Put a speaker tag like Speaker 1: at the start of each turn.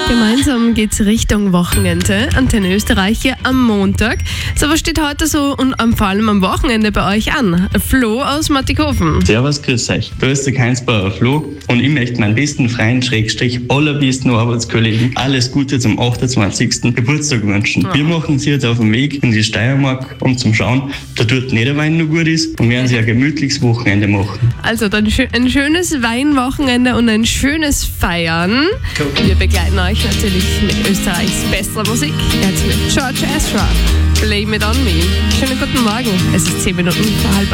Speaker 1: Gemeinsam geht's Richtung Wochenende. Antenne Österreich hier am Montag. So, was steht heute so und vor allem am Wochenende bei euch an? Flo aus Mattighofen.
Speaker 2: Servus, grüß euch. Da ist der Keinsbauer Flo und ich möchte meinen besten Freund, allerbesten Arbeitskollegen, alles Gute zum 28. Geburtstag wünschen. Wir machen sie jetzt auf den Weg in die Steiermark, um zu schauen, da dort Niederwein noch gut ist und werden sie ein gemütliches Wochenende machen.
Speaker 1: Also dann ein schönes Weinwochenende und ein schönes Feiern. Wir begleiten euch natürlich mit Österreichs bester Musik. Jetzt mit George Ezra. Blame it on me. Schönen guten Morgen. Es ist 10 Minuten vor 9:30.